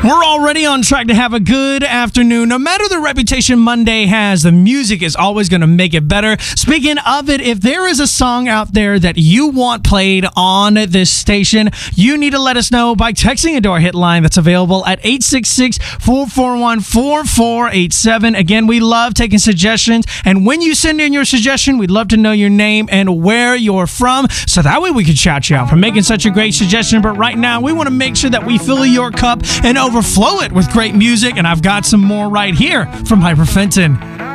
We're already on track to have a good afternoon. No matter the reputation Monday has, the music is always going to make it better. Speaking of it, if there is a song out there that you want played on this station, you need to let us know by texting into our hit line that's available at 866-441-4487. Again, we love taking suggestions, and when you send in your suggestion, we'd love to know your name and where you're from, so that way we can shout you out for making such a great suggestion. But right now, we want to make sure that we fill your cup and overflow it with great music, and I've got some more right here from Hyper Fenton.